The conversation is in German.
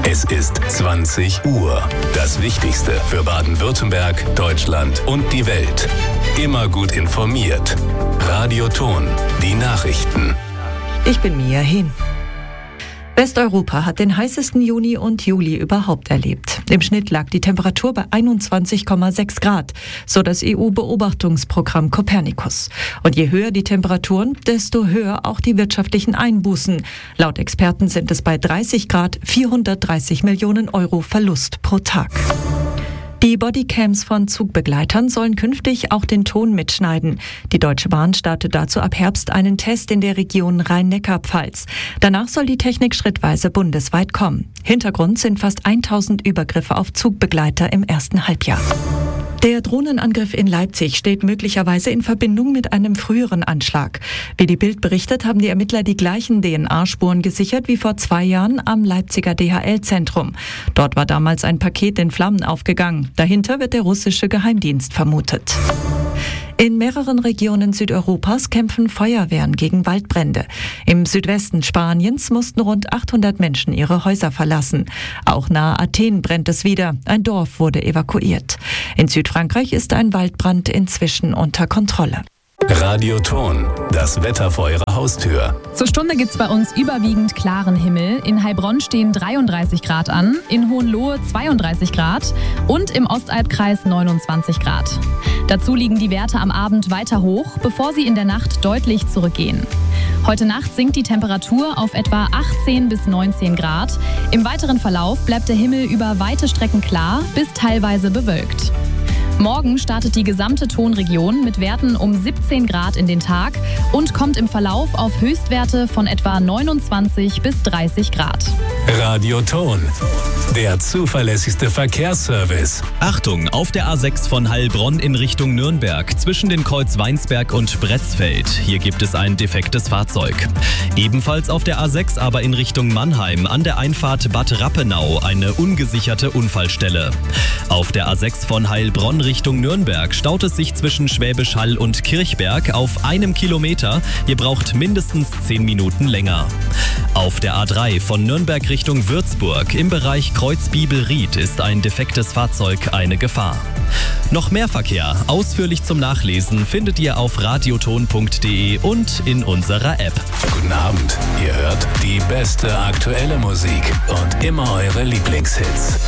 Es ist 20 Uhr. Das Wichtigste für Baden-Württemberg, Deutschland und die Welt. Immer gut informiert. Radio Ton, die Nachrichten. Ich bin Mia Hehn. Westeuropa hat den heißesten Juni und Juli überhaupt erlebt. Im Schnitt lag die Temperatur bei 21,6 Grad, so das EU-Beobachtungsprogramm Copernicus. Und je höher die Temperaturen, desto höher auch die wirtschaftlichen Einbußen. Laut Experten sind es bei 30 Grad 430 Millionen Euro Verlust pro Tag. Die Bodycams von Zugbegleitern sollen künftig auch den Ton mitschneiden. Die Deutsche Bahn startet dazu ab Herbst einen Test in der Region Rhein-Neckar-Pfalz. Danach soll die Technik schrittweise bundesweit kommen. Hintergrund sind fast 1000 Übergriffe auf Zugbegleiter im ersten Halbjahr. Der Drohnenangriff in Leipzig steht möglicherweise in Verbindung mit einem früheren Anschlag. Wie die Bild berichtet, haben die Ermittler die gleichen DNA-Spuren gesichert wie vor 2 Jahren am Leipziger DHL-Zentrum. Dort war damals ein Paket in Flammen aufgegangen. Dahinter wird der russische Geheimdienst vermutet. In mehreren Regionen Südeuropas kämpfen Feuerwehren gegen Waldbrände. Im Südwesten Spaniens mussten rund 800 Menschen ihre Häuser verlassen. Auch nahe Athen brennt es wieder. Ein Dorf wurde evakuiert. In Südfrankreich ist ein Waldbrand inzwischen unter Kontrolle. Radio Ton, das Wetter vor Ihrer Haustür. Zur Stunde gibt's bei uns überwiegend klaren Himmel. In Heilbronn stehen 33 Grad an, in Hohenlohe 32 Grad und im Ostalbkreis 29 Grad. Dazu liegen die Werte am Abend weiter hoch, bevor sie in der Nacht deutlich zurückgehen. Heute Nacht sinkt die Temperatur auf etwa 18 bis 19 Grad. Im weiteren Verlauf bleibt der Himmel über weite Strecken klar bis teilweise bewölkt. Morgen startet die gesamte Tonregion mit Werten um 17 Grad in den Tag und kommt im Verlauf auf Höchstwerte von etwa 29 bis 30 Grad. Radio Ton, der zuverlässigste Verkehrsservice. Achtung, auf der A6 von Heilbronn in Richtung Nürnberg zwischen den Kreuz Weinsberg und Bretzfeld. Hier gibt es ein defektes Fahrzeug. Ebenfalls auf der A6, aber in Richtung Mannheim an der Einfahrt Bad Rappenau eine ungesicherte Unfallstelle. Auf der A6 von Heilbronn Richtung Nürnberg staut es sich zwischen Schwäbisch Hall und Kirchberg auf 1 Kilometer. Ihr braucht mindestens 10 Minuten länger. Auf der A3 von Nürnberg Richtung Würzburg im Bereich Kreuzbiebel-Ried ist ein defektes Fahrzeug eine Gefahr. Noch mehr Verkehr, ausführlich zum Nachlesen, findet ihr auf radioton.de und in unserer App. Guten Abend, ihr hört die beste aktuelle Musik und immer eure Lieblingshits.